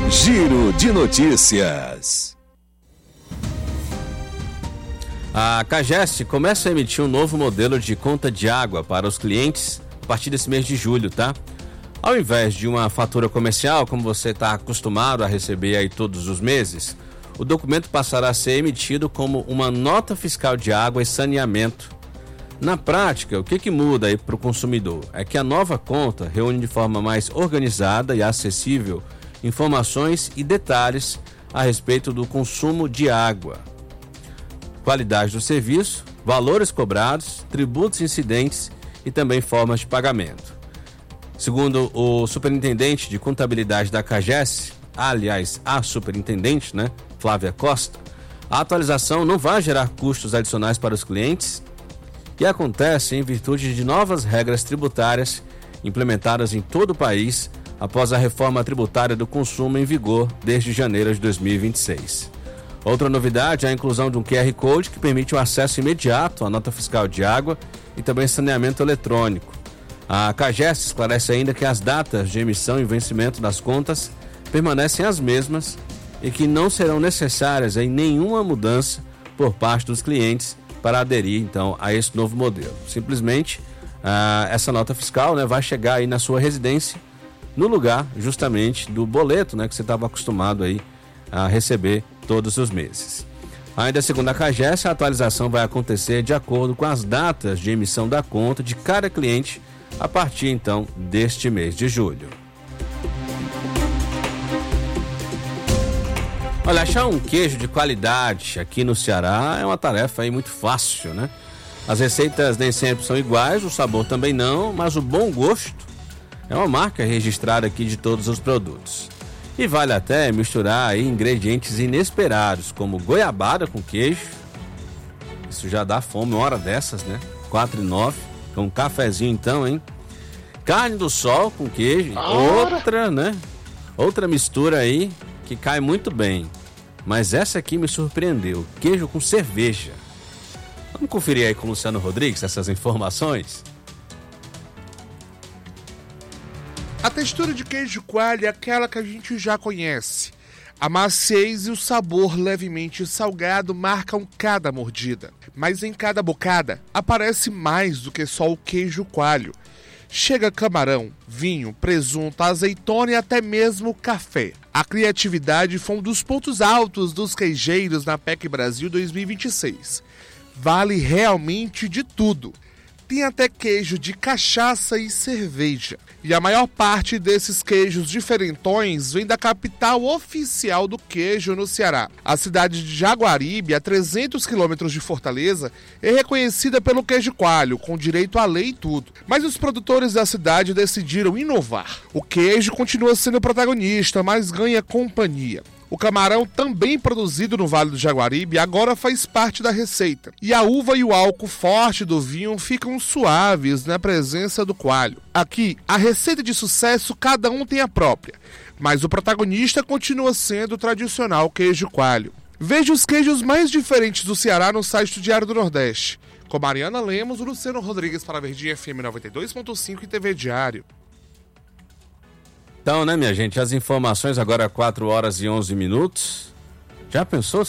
Giro de Notícias. A CAGES começa a emitir um novo modelo de conta de água para os clientes a partir desse mês de julho, tá? Ao invés de uma fatura comercial, como você está acostumado a receber aí todos os meses, o documento passará a ser emitido como uma nota fiscal de água e saneamento. Na prática, o que muda aí para o consumidor é que a nova conta reúne de forma mais organizada e acessível informações e detalhes a respeito do consumo de água, qualidade do serviço, valores cobrados, tributos incidentes e também formas de pagamento. Segundo o superintendente de contabilidade da CAGES, aliás, a superintendente, Flávia Costa, a atualização não vai gerar custos adicionais para os clientes e acontece em virtude de novas regras tributárias implementadas em todo o país após a reforma tributária do consumo em vigor desde janeiro de 2026. Outra novidade é a inclusão de um QR Code que permite o acesso imediato à nota fiscal de água e também saneamento eletrônico. A CAGES esclarece ainda que as datas de emissão e vencimento das contas permanecem as mesmas e que não serão necessárias nenhuma mudança por parte dos clientes para aderir então a esse novo modelo. Simplesmente essa nota fiscal vai chegar aí na sua residência no lugar justamente do boleto que você estava acostumado aí a receber todos os meses. Ainda segundo a CAGES, a atualização vai acontecer de acordo com as datas de emissão da conta de cada cliente a partir então deste mês de julho. Olha, achar um queijo de qualidade aqui no Ceará é uma tarefa aí muito fácil, As receitas nem sempre são iguais, o sabor também não, mas o bom gosto é uma marca registrada aqui de todos os produtos. E vale até misturar aí ingredientes inesperados, como goiabada com queijo. Isso já dá fome uma hora dessas, 4h09, com um cafezinho então, hein? Carne do sol com queijo, outra mistura aí que cai muito bem. Mas essa aqui me surpreendeu, queijo com cerveja. Vamos conferir aí com o Luciano Rodrigues essas informações? A textura de queijo coalho é aquela que a gente já conhece. A maciez e o sabor levemente salgado marcam cada mordida. Mas em cada bocada aparece mais do que só o queijo coalho. Chega camarão, vinho, presunto, azeitona e até mesmo café. A criatividade foi um dos pontos altos dos queijeiros na PEC Brasil 2026. Vale realmente de tudo. Tem até queijo de cachaça e cerveja. E a maior parte desses queijos diferentões vem da capital oficial do queijo no Ceará. A cidade de Jaguaribe, a 300 quilômetros de Fortaleza, é reconhecida pelo queijo coalho, com direito à lei e tudo. Mas os produtores da cidade decidiram inovar. O queijo continua sendo protagonista, mas ganha companhia. O camarão, também produzido no Vale do Jaguaribe, agora faz parte da receita. E a uva e o álcool forte do vinho ficam suaves na presença do coalho. Aqui, a receita de sucesso cada um tem a própria, mas o protagonista continua sendo o tradicional queijo coalho. Veja os queijos mais diferentes do Ceará no site do Diário do Nordeste. Com Mariana Lemos, Luciano Rodrigues para a Verdinha FM 92.5 e TV Diário. Então, minha gente, as informações agora 4h11. Já pensou